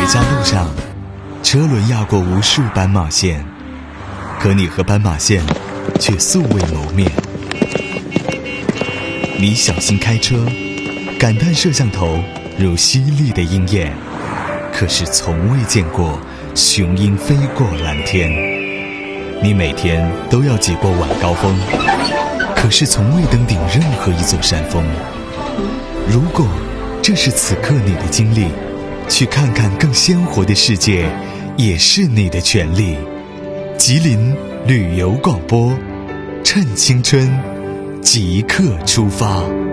家路上，车轮压过无数斑马线，可你和斑马线却素未谋面。你小心开车，感叹摄像头如犀利的鹰眼，可是从未见过雄鹰飞过蓝天。你每天都要挤过晚高峰，可是从未登顶任何一座山峰。如果这是此刻你的经历，去看看更鲜活的世界也是你的权利。吉林旅游广播，趁青春即刻出发。